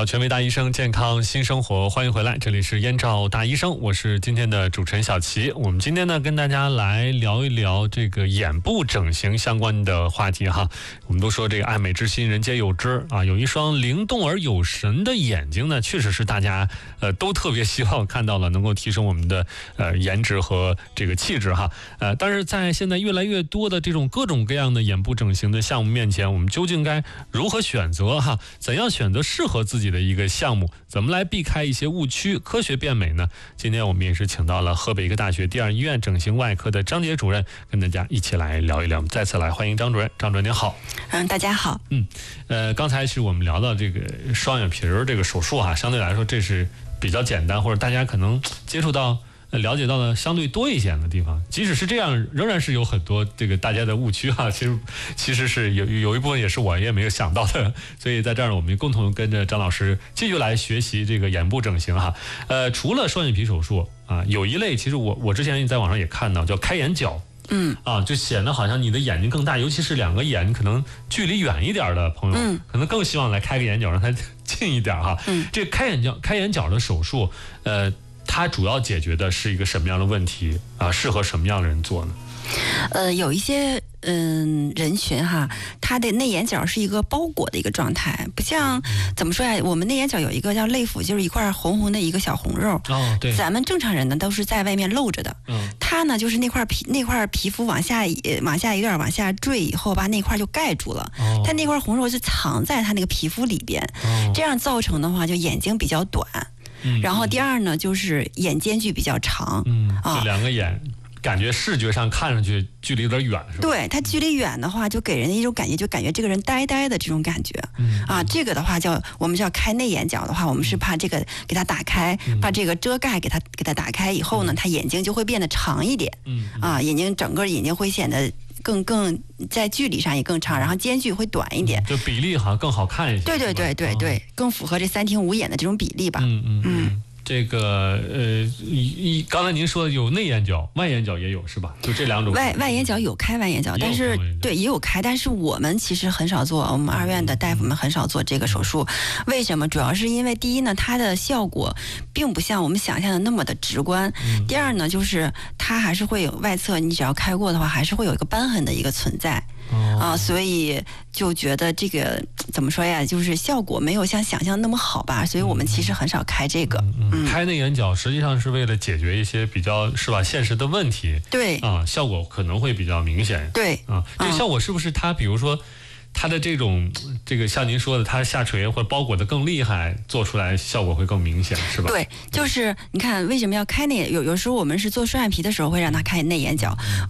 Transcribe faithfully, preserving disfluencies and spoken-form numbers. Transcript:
好，权威大医生，健康新生活，欢迎回来，这里是燕赵大医生，我是今天的主持人小齐。我们今天呢，跟大家来聊一聊这个眼部整形相关的话题哈。我们都说这个爱美之心，人皆有之啊，有一双灵动而有神的眼睛呢，确实是大家呃都特别希望看到了，能够提升我们的呃颜值和这个气质哈。呃，但是在现在越来越多的这种各种各样的眼部整形的项目面前，我们究竟该如何选择哈？怎样选择适合自己的一个项目？怎么来避开一些误区，科学变美呢？今天我们也是请到了河北医科大学第二医院整形外科的张杰主任，跟大家一起来聊一聊。再次来欢迎张主任，张主任您好。 嗯，大家好。 嗯，呃，刚才是我们聊到这个双眼皮儿这个手术哈，相对来说这是比较简单，或者大家可能接触到。了解到的相对多一些的地方，即使是这样，仍然是有很多这个大家的误区哈。其实，其实是有有一部分也是我也没有想到的，所以在这儿我们共同跟着张老师继续来学习这个眼部整形哈。呃，除了双眼皮手术啊，有一类其实我我之前在网上也看到叫开眼角， 嗯啊，就显得好像你的眼睛更大，尤其是两个眼可能距离远一点的朋友， 嗯、 可能更希望来开个眼角让它近一点哈。 嗯，这个开眼角开眼角的手术，呃。它主要解决的是一个什么样的问题啊？适合什么样的人做呢？ 呃，有一些嗯人群哈，他的内眼角是一个包裹的一个状态，不像、嗯、怎么说呀？我们内眼角有一个叫泪府，就是一块红红的一个小红肉。 哦，对。 咱们正常人呢都是在外面露着的。嗯。它呢就是那块皮那块皮肤往下往下有点往下坠以后，把那块就盖住了。哦。它那块红肉就藏在它那个皮肤里边，哦、这样造成的话，就眼睛比较短。 嗯、 然后第二呢，就是眼间距比较长， 嗯，啊，就两个眼，感觉视觉上看上去距离有点远，是吧？ 对，它距离远的话，就给人一种感觉，就感觉这个人呆呆的这种感觉，嗯啊，这个的话叫我们叫开内眼角的话，我们是怕这个给它打开，嗯、把这个遮盖给它给它打开以后呢，它眼睛就会变得长一点，嗯啊，眼睛整个眼睛会显得。更更在距离上也更长，然后间距会短一点， 嗯、就比例好像更好看一些。 对对对对对，哦、更符合这三庭五眼的这种比例吧。 嗯嗯嗯。这个呃，一刚才您说的有内眼角、外眼角也有是吧？就这两种。 外外眼角有开外眼角，但是对也有开，但是我们其实很少做，我们二院的大夫们很少做这个手术。为什么？主要是因为第一呢，它的效果并不像我们想象的那么的直观；嗯、第二呢，就是它还是会有外侧，你只要开过的话，还是会有一个瘢痕的一个存在。 哦、 啊，所以就觉得这个怎么说呀？就是效果没有像想象那么好吧，所以我们其实很少开这个。 嗯嗯、开内眼角实际上是为了解决一些比较是吧现实的问题。 对啊，效果可能会比较明显。 对啊，这个效果是不是它比如说？它的这种这个像您说的，它下垂或者包裹的更厉害，做出来效果会更明显，是吧？ 对，就是你看为什么要开内？有有时候我们是做双眼皮的时候会让它开内眼角，